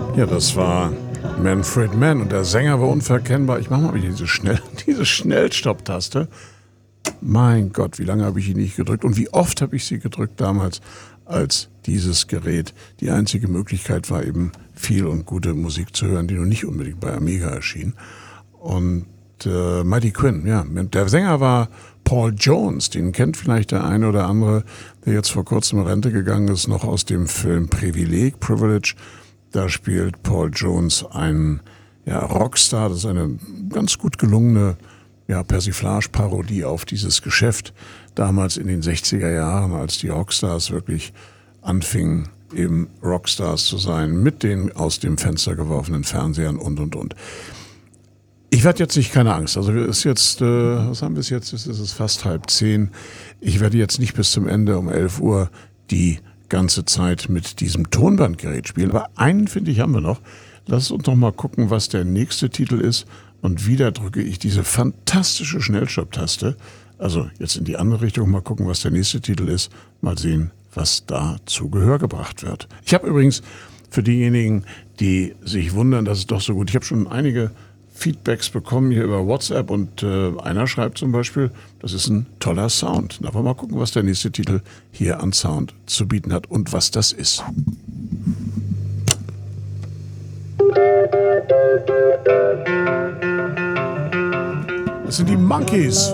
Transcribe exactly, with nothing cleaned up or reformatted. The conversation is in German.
Ja, das war Manfred Mann und der Sänger war unverkennbar. Ich mache mal wieder diese, Schnell, diese Schnellstopp-Taste. Mein Gott, wie lange habe ich ihn nicht gedrückt und wie oft habe ich sie gedrückt damals, als dieses Gerät die einzige Möglichkeit war, eben viel und gute Musik zu hören, die noch nicht unbedingt bei Amiga erschien. Und äh, Mighty Quinn, ja, der Sänger war Paul Jones, den kennt vielleicht der eine oder andere, der jetzt vor kurzem in Rente gegangen ist, noch aus dem Film Privileg, Privilege. Da spielt Paul Jones einen ja, Rockstar, das ist eine ganz gut gelungene ja, Persiflage-Parodie auf dieses Geschäft damals in den sechziger Jahren, als die Rockstars wirklich anfingen, eben Rockstars zu sein, mit den aus dem Fenster geworfenen Fernsehern und, und, und. Ich werde jetzt nicht, keine Angst, also ist jetzt, äh, was haben wir jetzt, es ist fast halb zehn. Ich werde jetzt nicht bis zum Ende um elf Uhr die ganze Zeit mit diesem Tonbandgerät spielen, aber einen, finde ich, haben wir noch. Lass uns noch mal gucken, was der nächste Titel ist. Und wieder drücke ich diese fantastische Schnellstopp-Taste. Also jetzt in die andere Richtung mal gucken, was der nächste Titel ist. Mal sehen, was da zu Gehör gebracht wird. Ich habe übrigens für diejenigen, die sich wundern, dass es doch so gut, ich habe schon einige Feedbacks bekommen hier über WhatsApp und äh, einer schreibt zum Beispiel, das ist ein toller Sound. Na, aber mal gucken, was der nächste Titel hier an Sound zu bieten hat und was das ist. Das sind die Monkeys.